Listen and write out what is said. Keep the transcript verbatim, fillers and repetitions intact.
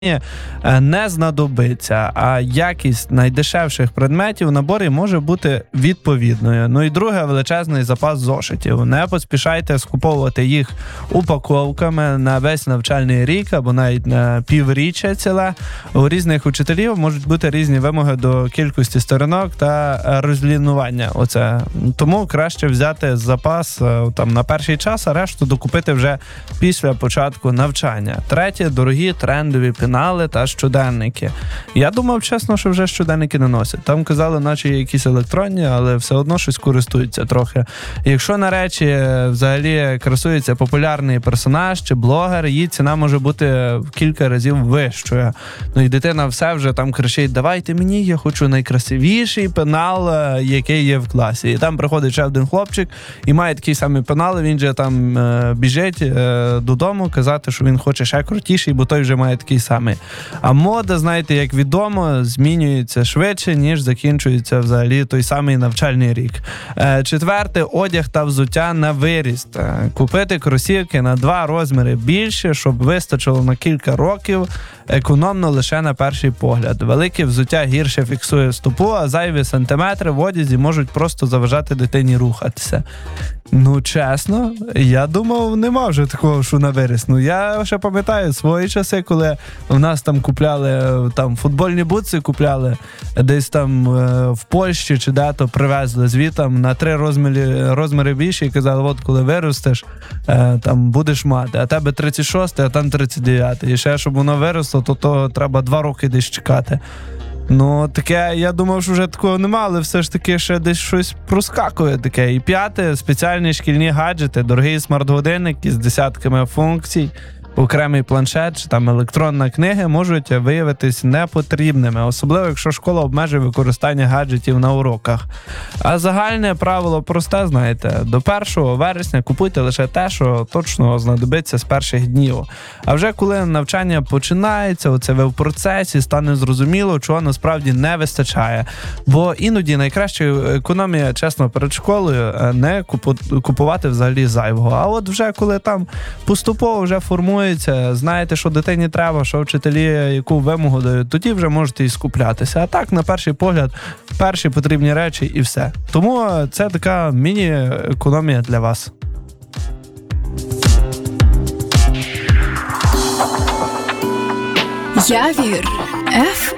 не знадобиться, а якість найдешевших предметів в наборі може бути відповідною. Ну і друге, величезний запас зошитів. Не поспішайте скуповувати їх упаковками на весь навчальний рік або навіть на півріччя ціле. У різних учителів можуть бути різні вимоги до кількості сторінок та розлінування. Оце. Тому краще взяти запас там на перший час, а решту докупити вже після початку навчання. Третє, дорогі трендові пенали та щоденники. Я думав, чесно, що вже щоденники не носять. Там казали, наче є якісь електронні, але все одно щось користуються трохи. Якщо на речі взагалі красується популярний персонаж чи блогер, її ціна може бути в кілька разів вищою. Ну і дитина все вже там кричить: давайте мені, я хочу найкрасивіший пенал, який є в класі. І там приходить ще один хлопчик і має такий самий пенал, він же там е, біжить е, додому казати, що він хоче ще крутіший, бо той вже має такий самий. А мода, знаєте, як відомо, змінюється швидше, ніж закінчується взагалі той самий навчальний рік. Е, четверте, одяг та взуття на виріст. Е, купити кросівки на два розміри більше, щоб вистачило на кілька років, економно лише на перший погляд. Велике взуття гірше фіксує стопу, а зайві сантиметри в одязі можуть просто заважати дитині рухатися. Ну, чесно, я думав, нема вже такого, що на виріс. Ну, я ще пам'ятаю свої часи, коли в нас там купляли, там футбольні бутси купляли, десь там е, в Польщі чи де-то привезли звітом на три розміри, розміри більше і казали, от коли виростеш, е, там будеш мати, а тебе тридцять шостий, а там тридцять дев'ятий. І ще, щоб воно виросло, то, то треба два роки десь чекати. Ну, таке, я думав, що вже такого нема, але все ж таки ще десь щось проскакує таке. І п'яте, спеціальні шкільні гаджети, дорогий смарт-годинник із десятками функцій, окремий планшет чи там електронна книга можуть виявитись непотрібними, особливо якщо школа обмежує використання гаджетів на уроках. А загальне правило просте, знаєте, до першого вересня купуйте лише те, що точно знадобиться з перших днів. А вже коли навчання починається, оце ви в процесі, стане зрозуміло, чого насправді не вистачає. Бо іноді найкраща економія, чесно, перед школою не купувати взагалі зайвого. А от вже коли там поступово вже формує, знаєте, що дитині треба, що вчителі яку вимогу дають, тоді вже можете і скуплятися. А так, на перший погляд, перші потрібні речі і все. Тому це така міні-економія для вас. Явір еф